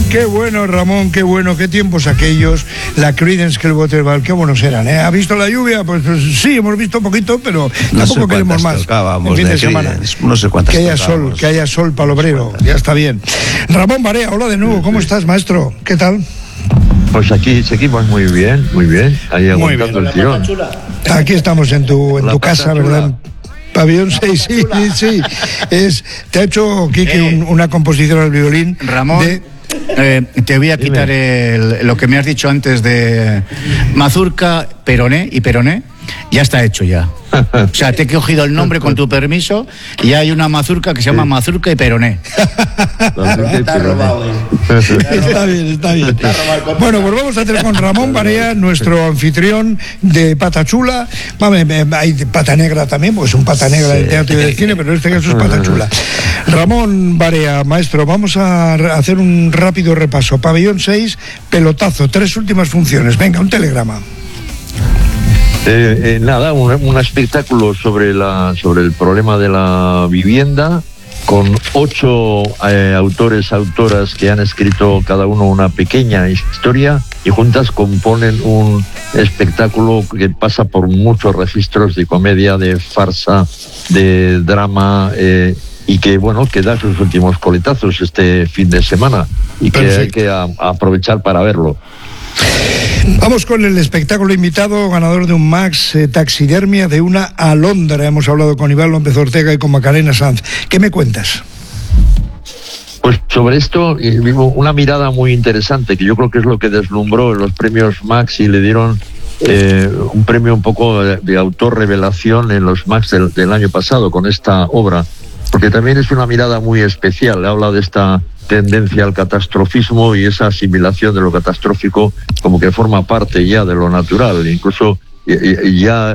Qué bueno, Ramón, qué bueno, qué tiempos aquellos. La Creedence Clearwater Revival, qué buenos eran, ¿eh? ¿Ha visto la lluvia? Pues sí, hemos visto un poquito, pero no tampoco queremos más. En fin de semana. No sé cuántas que haya sol para el obrero, ya está bien. Ramón Barea, hola de nuevo, ¿cómo estás, maestro? ¿Qué tal? Pues aquí seguimos muy bien, ahí aguantando el tirón. Aquí estamos en tu casa, ¿verdad? Pabellón 6, sí. Te ha hecho Quique una composición al violín. Ramón, te voy a quitar lo que me has dicho antes de mazurca, peroné y peroné. Ya está hecho ya. O sea, te he cogido el nombre con tu permiso y hay una mazurca que se llama mazurca y peroné. Está robado. Está bien. Bueno, pues vamos a tener con Ramón Barea, nuestro anfitrión de Pata Chula. Hay Pata Negra también, pues un Pata Negra del teatro y del cine, pero en este caso es Pata Chula. Ramón Barea, maestro, vamos a hacer un rápido repaso. Pabellón 6, pelotazo, 3 últimas funciones. Venga, un telegrama. Nada, un espectáculo sobre el problema de la vivienda, con 8 autoras que han escrito cada uno una pequeña historia y juntas componen un espectáculo que pasa por muchos registros de comedia, de farsa, de drama, y que da sus últimos coletazos este fin de semana y que hay que aprovechar para verlo. Vamos con el espectáculo invitado, ganador de un Max, taxidermia de una alondra. Hemos hablado con Iván López Ortega y con Macarena Sanz. ¿Qué me cuentas? Pues sobre esto, una mirada muy interesante, que yo creo que es lo que deslumbró en los premios Max y le dieron un premio un poco de autor revelación en los Max del año pasado con esta obra, porque también es una mirada muy especial. Habla de esta tendencia al catastrofismo y esa asimilación de lo catastrófico como que forma parte ya de lo natural. Incluso ya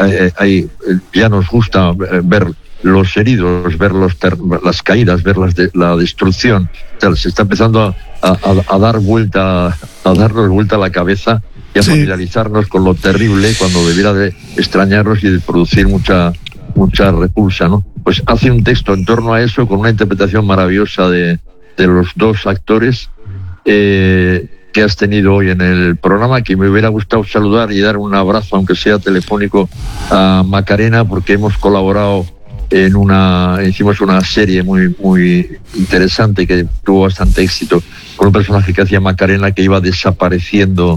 nos gusta ver los heridos, ver las caídas, ver la destrucción. Se está empezando a darnos vuelta a la cabeza y a familiarizarnos con lo terrible cuando debiera de extrañarnos y de producir mucha repulsa, ¿no? Pues hace un texto en torno a eso con una interpretación maravillosa de los 2 actores que has tenido hoy en el programa, que me hubiera gustado saludar y dar un abrazo, aunque sea telefónico, a Macarena, porque hemos colaborado hicimos una serie muy interesante que tuvo bastante éxito, con un personaje que hacía Macarena que iba desapareciendo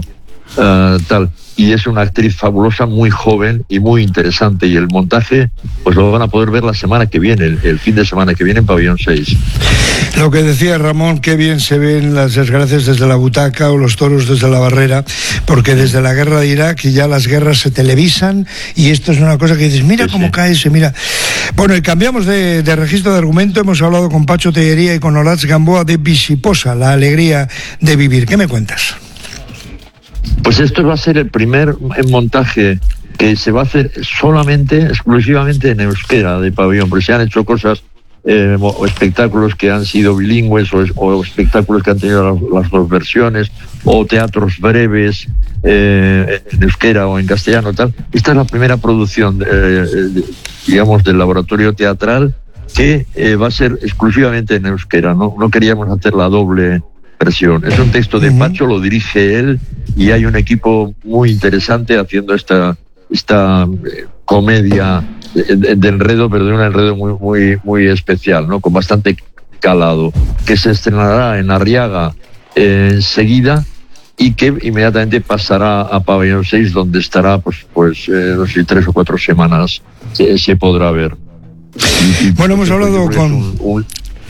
y es una actriz fabulosa, muy joven y muy interesante, y el montaje pues lo van a poder ver la semana que viene, el fin de semana que viene en Pabellón 6. Lo que decía Ramón, qué bien se ven las desgracias desde la butaca o los toros desde la barrera, porque desde la guerra de Irak ya las guerras se televisan y esto es una cosa que dices, mira cómo cae ese, mira. Bueno, y cambiamos de registro de argumento. Hemos hablado con Pacho Tellería y con Olatz Gamboa de Visiposa, la alegría de vivir. ¿Qué me cuentas? Pues esto va a ser el primer montaje que se va a hacer exclusivamente en euskera de Pabellón, porque se han hecho cosas, o espectáculos que han sido bilingües, o espectáculos que han tenido las 2 versiones, o teatros breves en euskera o en castellano, tal. Esta es la primera producción, digamos, del laboratorio teatral que va a ser exclusivamente en euskera. No queríamos hacer la doble versión. Es un texto de Pacho, lo dirige él, y hay un equipo muy interesante haciendo esta comedia de enredo, pero de un enredo muy especial, ¿no? Con bastante calado, que se estrenará en Arriaga enseguida y que inmediatamente pasará a Pabellón 6, donde estará no sé, 3 o 4 semanas se podrá ver. Bueno, hemos hablado con...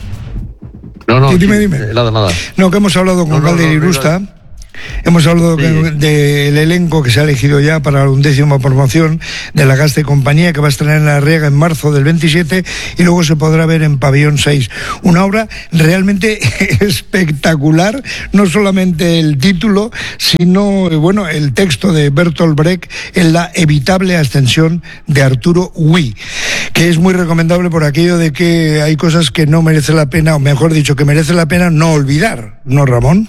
Dime. Nada. No, que hemos hablado con Galder Irusta. Hemos hablado del elenco que se ha elegido ya para la 11ª promoción de La Gasta y Compañía, que va a estrenar en La Riega en marzo del 27 y luego se podrá ver en Pabellón 6. Una obra realmente espectacular, no solamente el título, sino el texto de Bertolt Brecht en La evitable ascensión de Arturo Huy, que es muy recomendable por aquello de que hay cosas que no merece la pena, o mejor dicho, que merece la pena no olvidar, ¿no, Ramón?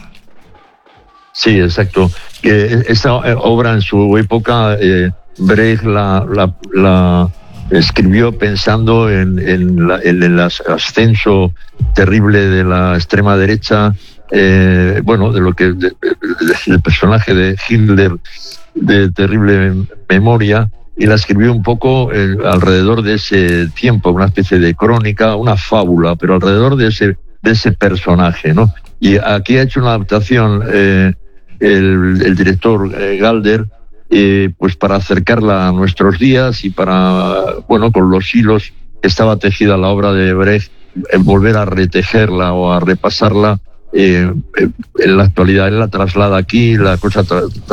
Sí, exacto. Esta obra en su época, Brecht la escribió pensando en el ascenso terrible de la extrema derecha bueno, de lo que el personaje de Hitler, de terrible memoria, y la escribió un poco alrededor de ese tiempo, una especie de crónica, una fábula, pero alrededor de ese personaje, ¿no? Y aquí ha hecho una adaptación el director Galder, pues para acercarla a nuestros días y para, bueno, con los hilos que estaba tejida la obra de Brecht, volver a retejerla o a repasarla en la actualidad. Él la traslada aquí, la cosa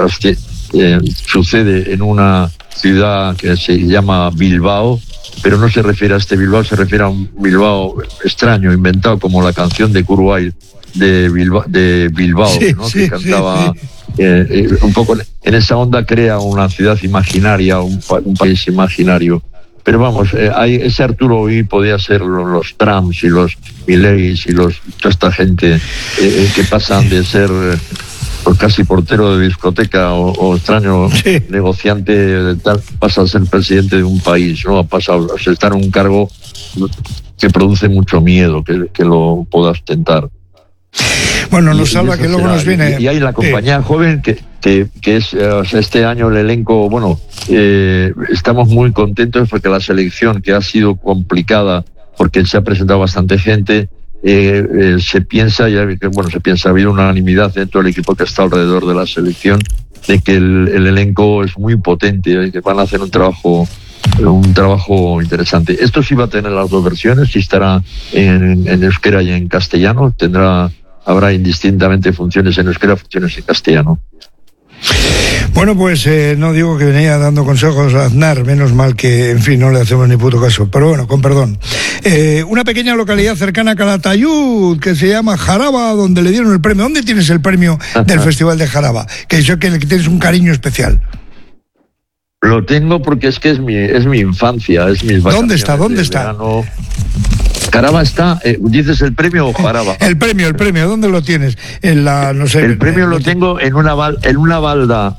sucede en una ciudad que se llama Bilbao, pero no se refiere a este Bilbao, se refiere a un Bilbao extraño, inventado, como la canción de Kurt Weill de Bilbao, sí, ¿no? Que cantaba un poco en esa onda, crea una ciudad imaginaria, un país imaginario. Pero vamos, ese Arturo hoy podía ser los Trumps y los Mileys y toda esta gente que pasan de ser pues casi portero de discoteca o extraño negociante tal, pasa a ser presidente de un país, ¿no? Pasa a estar en un cargo que produce mucho miedo que lo pueda ostentar. Bueno, nos salva que luego nos viene. Y hay la compañía joven que es, o sea, este año el elenco, bueno, estamos muy contentos porque la selección, que ha sido complicada porque se ha presentado bastante gente, se piensa, ha habido unanimidad dentro del equipo que está alrededor de la selección, de que el elenco es muy potente, que van a hacer un trabajo interesante. Esto sí va a tener las dos versiones, sí estará en euskera y en castellano, habrá indistintamente funciones en euskera, funciones en castellano. Bueno, pues no digo que venía dando consejos a Aznar, menos mal que, en fin, no le hacemos ni puto caso, pero bueno, con perdón. Una pequeña localidad cercana a Calatayud, que se llama Jaraba, donde le dieron el premio. ¿Dónde tienes el premio del Festival de Jaraba? Que yo que tienes un cariño especial. Lo tengo porque es mi infancia, es mis vacaciones. ¿Dónde está? Jaraba está, ¿dices el premio o Jaraba? El premio, ¿dónde lo tienes? En la, no sé. El premio lo tengo en una balda,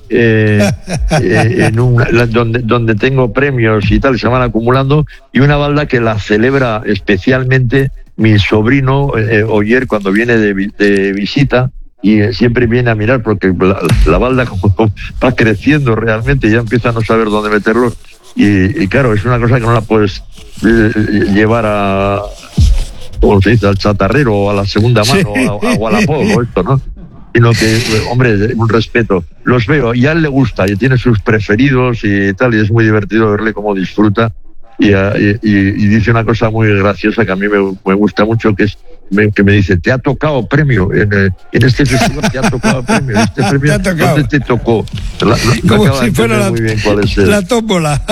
donde tengo premios y tal, se van acumulando, y una balda que la celebra especialmente mi sobrino Oyer cuando viene de visita, y siempre viene a mirar porque la balda como va creciendo realmente, ya empieza a no saber dónde meterlo, y claro, es una cosa que no la puedes llevar a, como se dice, al chatarrero o a la segunda mano, sí, a Wallapop o esto, ¿no? Sino que, hombre, un respeto. Los veo y a él le gusta y tiene sus preferidos y tal, y es muy divertido verle cómo disfruta. Y dice una cosa muy graciosa que a mí me gusta mucho, que me dice: te ha tocado premio en este festival, te ha tocado premio, este premio ¿dónde te tocó? Como si fuera la tómbola.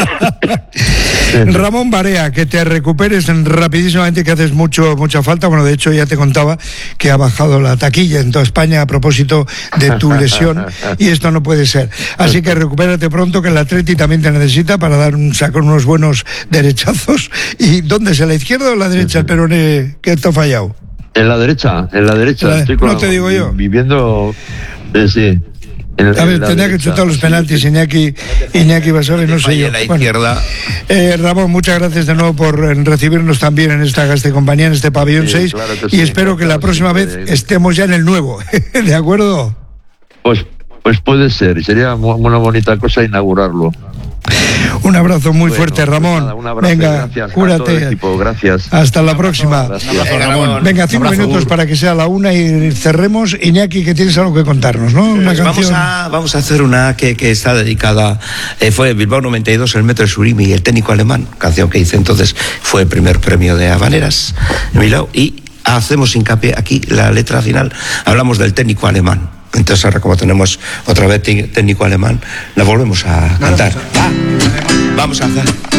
Ramón Barea, que te recuperes rapidísimamente, que haces mucha falta. Bueno, de hecho ya te contaba que ha bajado la taquilla en toda España a propósito de tu lesión, y esto no puede ser. Así que recupérate pronto, que el Atleti también te necesita para dar sacar unos buenos derechazos. ¿Y dónde es? ¿A la izquierda o a la derecha el peroné que te ha fallado? En la derecha. Estoy no te digo yo. Viviendo, sí. A ver, tenía que chutar los penaltis, Iñaki Basabe, no sé yo. La izquierda. Ramón, muchas gracias de nuevo por recibirnos también en esta Gastecompañía, en este pabellón 6, claro y sí, espero que la próxima vez estemos ya en el nuevo, ¿de acuerdo? Pues puede ser, sería una bonita cosa inaugurarlo. Un abrazo muy fuerte, Ramón. Pues nada, un abrazo. Venga, gracias cúrate. A todo el equipo. Gracias. Hasta la próxima. Gracias. Ramón. Venga, 5 minutos para que sea la 1 y cerremos. Iñaki, que tienes algo que contarnos, ¿no? Una canción. Vamos a hacer una que está dedicada, fue Bilbao 92, el Metro de Surimi y el técnico alemán, canción que hice entonces, fue el primer premio de Habaneras en Bilbao, y hacemos hincapié aquí, la letra final, hablamos del técnico alemán. Entonces ahora, como tenemos otra vez técnico alemán, la volvemos a cantar. Vamos a hacer.